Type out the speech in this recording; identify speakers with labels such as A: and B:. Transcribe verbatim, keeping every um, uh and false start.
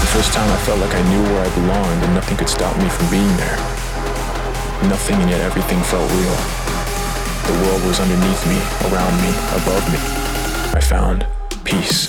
A: first time I felt like I knew where I belonged and nothing could stop me from being there. Nothing and yet everything felt real. The world was underneath me, around me, above me. I found peace.